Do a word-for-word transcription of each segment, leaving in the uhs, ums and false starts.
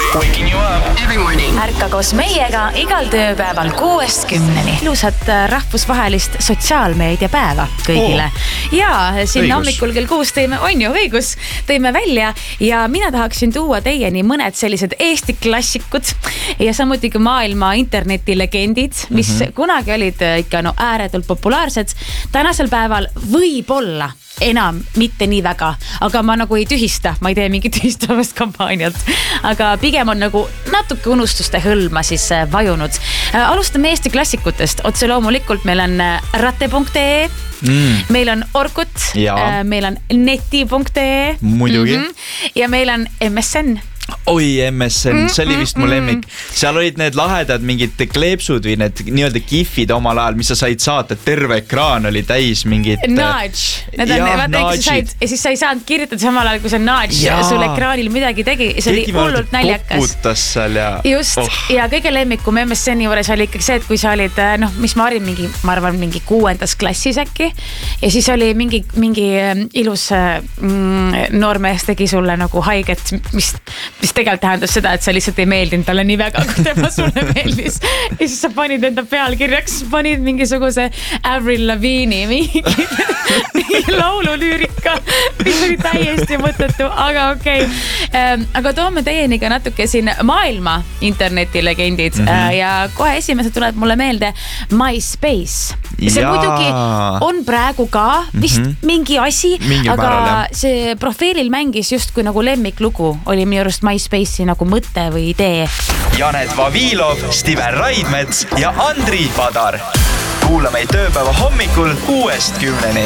Waking you up every morning. Ärka koos meiega igal tööpäeval kuuest kümneni. Ilusat rahvusvahelist sotsiaalmeediapäeva kõigile. Oh. Ja siin hommikul kell kuus teeme, on ju õigus, teeme välja ja mina tahaksin tuua teieni mõned sellised Eesti klassikud ja samuti ka maailma internetilegendid, mis mm-hmm. kunagi olid ikka no ääretult populaarsed. Tänasel päeval võib-olla enam mitte nii väga, aga ma nagu ei tühista, ma ei tee mingi tühistamast kampaaniat, aga pigem on nagu natuke unustuste hõlma siis vajunud. Alustame Eesti klassikutest, otse loomulikult meil on rate punkt ee, mm. meil on Orkut, meil on neti punkt ee muidugi mm-hmm. ja meil on M S N. Oi, M S N, see oli vist mu lemmik. Seal olid need lahedad mingid kleepsud või need nii-öelda gifid omal ajal, mis sa said saata, terve ekraan oli täis mingid nudge. Need on, vaata, eks sa said, ja siis sa ei saanud kirjutada samal ajal, kui see nudge ja. Sul ekraanil midagi tegi. See oli hullult naljakas. Poputas seal ja... Just, oh. ja kõige lemmikum M S N-i juures oli ikkagi see, et kui sa olid, noh, mis ma olin mingi, ma arvan, mingi kuuendas klassis äkki, ja siis oli mingi, mingi ilus mm, noormees tegi sulle nagu haiget, mis mis tegelikult tähendas seda, et sa lihtsalt ei meeldinud talle nii väga, kui tema sulle meeldis. Ja siis sa panid enda pealkirjaks, panid mingisuguse Avril Lavigne'i mingi, mingi laululüürika, mis oli täiesti mõttetu, aga okei. Okay. Aga toome teieni ka natuke siin maailma internetilegendid mm-hmm. ja kohe esimesed tuleb mulle meelde MySpace. See ja. Muidugi on praegu ka vist mm-hmm. mingi asi, mingi aga määral, see profiilil mängis just kui nagu lemmiklugu oli minu arust MySpace'i nagu mõte või idee. Janet Vavilov, Stiven Raidmets ja Andri Padar. Kuula meid tööpäeva hommikul kuuest kümneni.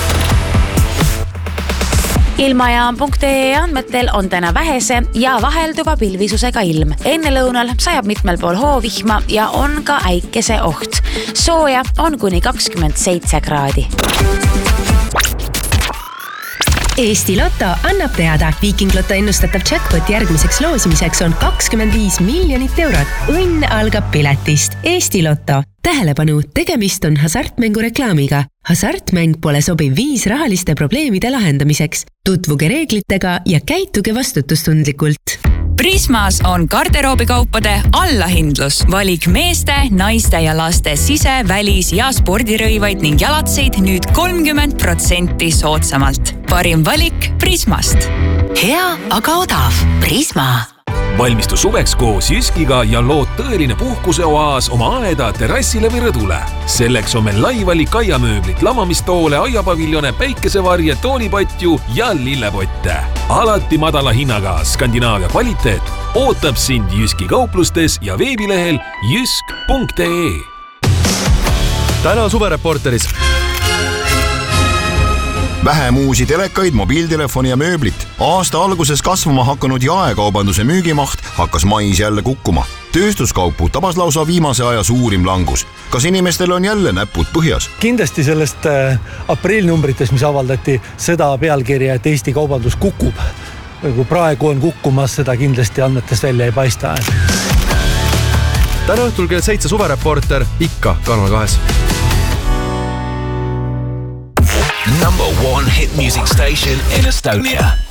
Ilmajaam punkt ee andmetel on täna vähese ja vahelduva pilvisusega ilm. Enne lõunal sajab mitmel pool hoovihma ja on ka äikese oht. Sooja on kuni kakskümmend seitse kraadi. Eesti Lotto annab teada. Viking Lotto ennustatav jackpot järgmiseks loosimiseks on kakskümmend viis miljonit eurot. Õnn algab piletist. Eesti Lotto. Tähelepanu, tegemist on hasartmängu reklaamiga. Hasartmäng pole sobiv viis rahaliste probleemide lahendamiseks. Tutvuge reeglitega ja käituge vastutustundlikult. Prismas on garderoobikaupade allahindlus. Valik meeste, naiste ja laste sise-, välis- ja spordirõivaid ning jalatseid nüüd kolmkümmend protsenti soodsamalt. Parim valik Prismast. Hea, aga odav. Prisma. Valmistu suveks koos Jyskiga ja lood tõeline puhkuseoaas oma aeda, terrassile või rõdule. Selleks on meil laivalik aiamööblit, lamamistoole, aiapaviljone, päikesevarje, toolipatju ja lillepotte. Alati madala hinnaga Skandinaavia kvaliteet ootab sind Jyski kauplustes ja veebilehel jysk punkt ee. Täna suvereporteris. Vähem uusi telekaid, mobiiltelefoni ja mööblit. Aasta alguses kasvama hakanud jaekaubanduse müügimaht hakkas mais jälle kukkuma. Tööstuskaupu tabas lausa viimase aja suurim langus. Kas inimestel on jälle näpud põhjas? Kindlasti sellest aprilnumbrites, mis avaldati seda pealkirja, et Eesti kaubandus kukub. Kui praegu on kukkumas, seda kindlasti andmetest välja ei paista. Täna õhtul kell seitse suvereporter ikka Kanal kahes. Number one hit music station in Estonia.